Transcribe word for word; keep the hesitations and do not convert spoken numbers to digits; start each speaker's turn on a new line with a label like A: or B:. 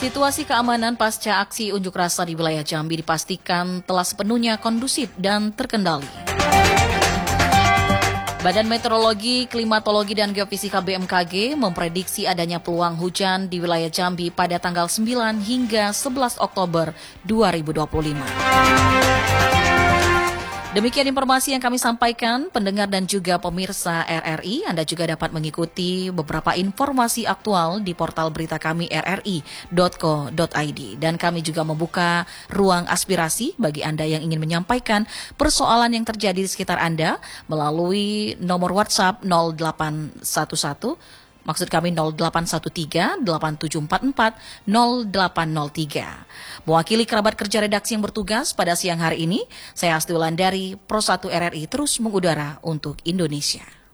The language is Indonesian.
A: Situasi keamanan pasca aksi unjuk rasa di wilayah Jambi dipastikan telah sepenuhnya kondusif dan terkendali. Badan Meteorologi, Klimatologi, dan Geofisika B M K G memprediksi adanya peluang hujan di wilayah Jambi pada tanggal sembilan hingga sebelas Oktober dua ribu dua puluh lima. Demikian informasi yang kami sampaikan, pendengar dan juga pemirsa R R I. Anda juga dapat mengikuti beberapa informasi aktual di portal berita kami r r i dot co dot i d. Dan kami juga membuka ruang aspirasi bagi Anda yang ingin menyampaikan persoalan yang terjadi di sekitar Anda melalui nomor WhatsApp nol delapan satu satu. Maksud kami nol delapan satu tiga delapan tujuh empat empat nol delapan nol tiga. Mewakili kerabat kerja redaksi yang bertugas pada siang hari ini, saya Asti Wulandari, Pro satu R R I terus mengudara untuk Indonesia.